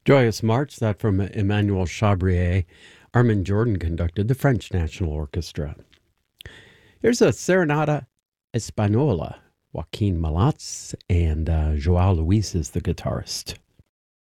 Joyous March, that from Emmanuel Chabrier. Armin Jordan conducted the French National Orchestra. Here's a Serenata Espanola. Joaquin Malats and Joao Luis is the guitarist.